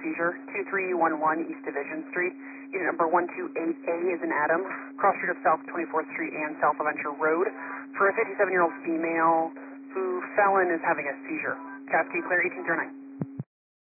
seizure, 2311 East Division Street. Unit number 128A is in Adam, cross street of South 24th Street and South Adventure Road, for a 57-year-old female who fell in is having a seizure. Cascade Clear 1809.